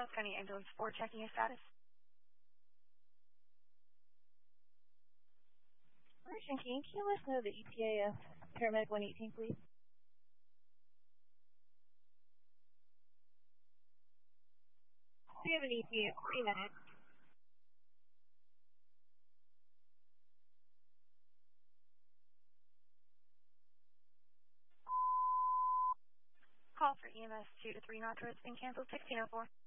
Dallas County Ambulance 4 checking your status. Alright, Shanky, can you let us know the ETA of Paramedic 118, please? We have an ETA of 3 minutes. Call for EMS 2 to 3 Nitro has been canceled, 1604.